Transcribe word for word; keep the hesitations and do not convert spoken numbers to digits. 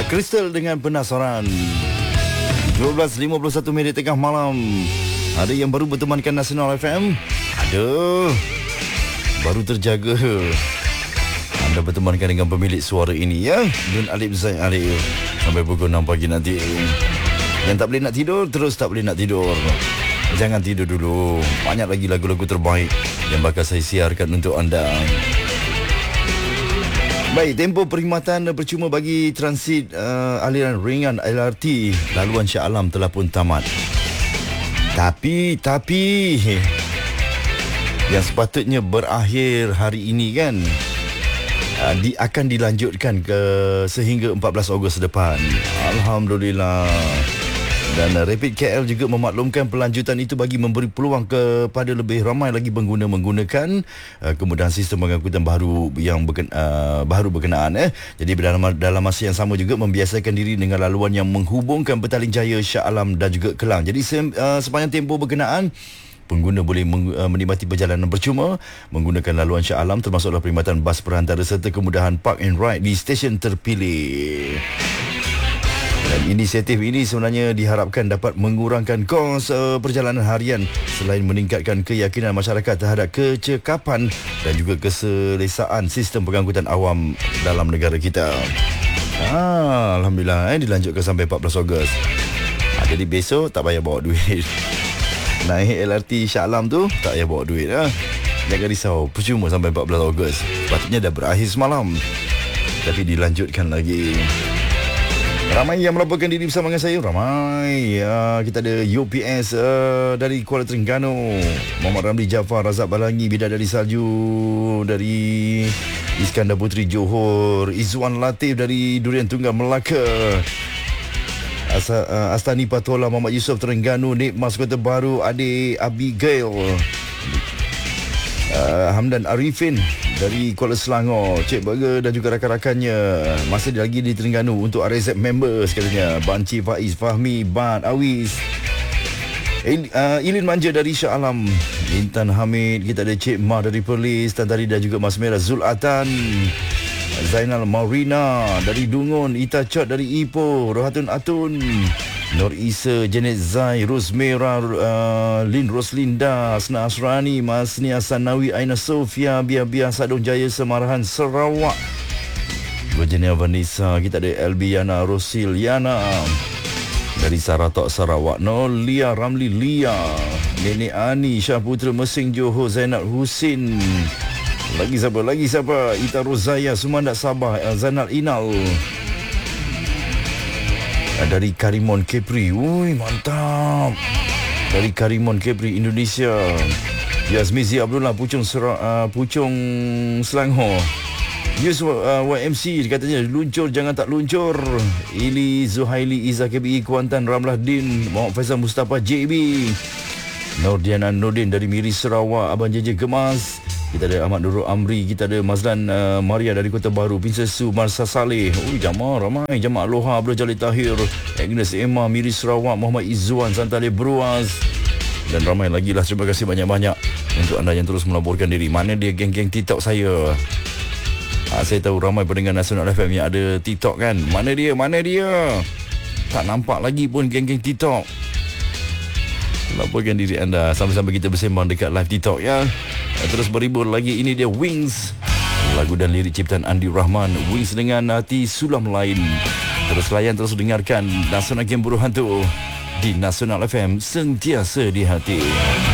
Crystal dengan Penasaran. dua belas lima puluh satu minit tengah malam. Ada yang baru bertemankan Nasional F M? Ada. Baru terjaga. Anda bertemankan dengan pemilik suara ini ya, Dun Alip Zaid Alip, sampai pukul enam pagi nanti. Yang tak boleh nak tidur, terus tak boleh nak tidur. Jangan tidur dulu. Banyak lagi lagu-lagu terbaik yang bakal saya siarkan untuk anda. Baik, tempoh perkhidmatan percuma bagi transit uh, aliran ringan L R T laluan Shah Alam telah pun tamat. Tapi, tapi yang sepatutnya berakhir hari ini kan, uh, di, akan dilanjutkan ke sehingga empat belas Ogos depan. Alhamdulillah. Dan uh, Rapid K L juga memaklumkan pelanjutan itu bagi memberi peluang kepada lebih ramai lagi pengguna menggunakan uh, kemudahan sistem pengangkutan baru yang berken, uh, baru berkenaan. Eh. Jadi dalam, dalam masa yang sama juga membiasakan diri dengan laluan yang menghubungkan Petaling Jaya, Shah Alam dan juga Kelang. Jadi se, uh, sepanjang tempoh berkenaan, pengguna boleh meng, uh, menikmati perjalanan percuma menggunakan laluan Shah Alam, termasuklah perkhidmatan bas perantara serta kemudahan park and ride di stesen terpilih. Dan inisiatif ini sebenarnya diharapkan dapat mengurangkan kos uh, perjalanan harian selain meningkatkan keyakinan masyarakat terhadap kecekapan dan juga keselesaan sistem pengangkutan awam dalam negara kita. Ah, Alhamdulillah, eh, dilanjutkan sampai empat belas Ogos. Ah, jadi besok tak payah bawa duit. Naik L R T Shah Alam tu tak payah bawa duit. Ah. Jangan risau, percuma sampai empat belas Ogos. Sepatutnya dah berakhir semalam, tapi dilanjutkan lagi. Ramai yang melaporkan diri bersama dengan saya. Ramai. Uh, kita ada U P S uh, dari Kuala Terengganu, Muhammad Ramli Jaafar, Razak Balangi, Bidadari Salju dari Iskandar Puteri Johor, Izzuan Latif dari Durian Tunggal Melaka, As- uh, Astani Patola, Muhammad Yusof Terengganu, Nikmas Kota Baru, Ade Abigail, uh, Hamdan Arifin dari Kuala Selangor, Cik Burger dan juga rakan-rakannya masih lagi di Terengganu untuk R Z members katanya. Banci Faiz, Fahmi, Ban, Awis, Il, uh, Ilin Manja dari Shah Alam, Intan Hamid, kita ada Cik Mah dari Perlis, Tan Tari dan juga Mas Merah Zulatan, Zainal Maurina dari Dungun, Ita Chot dari Ipoh, Rohatun Atun, Nur Isa, Janet Zai, Rosmera, uh, Lin Roslinda, Asna Asrani, Masnia Sanawi, Aina Sofia, Bia-Bia Sadong Jaya Semarahan Sarawak, Virginia Vanessa, kita ada Elbiana Rosiliana dari Saratok Sarawak, Nolia Ramli Lia, Nenek Ani, Syah Putra Mesing Johor, Zainal Husin, lagi siapa, lagi siapa, Ita Rozaya, Sumandak Sabah, Zainal Inal dari Karimon Kepri. Ui, mantap. Dari Karimon Kepri Indonesia. Yazmizi Abdullah, Puchong Sera, uh, Puchong Selangor. Yus uh, Y M C katanya luncur jangan tak luncur. Ili Zuhaili, Iza K B I Kuantan, Ramlah Din, Muhammad Faizal Mustafa J B, Nordiana Nordin dari Miri Sarawak, Abang J J Gemas. Kita ada Ahmad Nurul Amri, kita ada Mazlan uh, Maria dari Kota Baru, Princess Su, Marsa Saleh. Ui, jamaah ramai. Jamaah Aloha, Abdul Jalil Tahir, Agnes Emma, Miri Sarawak, Muhammad Izzuan, Santale Bruaz, dan ramai lagi lah. Terima kasih banyak-banyak untuk anda yang terus melaporkan diri. Mana dia geng-geng TikTok saya? Ha, saya tahu ramai pendengar Nasional F M yang ada TikTok kan. Mana dia? Mana dia? Tak nampak lagi pun geng-geng TikTok. Laporkan diri anda sambil-sambil kita bersembang dekat live TikTok ya. Terus berhibur lagi. Ini dia Wings, lagu dan lirik ciptaan Andi Rahman. Wings dengan hati sulam lain. Terus layan, terus dengarkan Nasional Game Buruh Hantu di Nasional F M, sentiasa di hati.